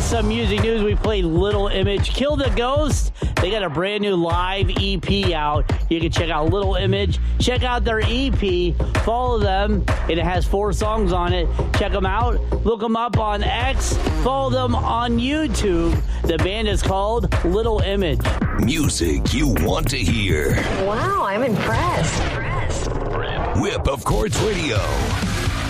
some music news. We played Little Image, Kill the Ghost. They got a brand new live EP out. You can check out Little Image. Check out their EP. Follow them. It has 4 songs on it. Check them out. Look them up on X. Follow them on YouTube. The band is called Little Image. Music you want to hear. Wow, I'm impressed. Whip of Courts Radio.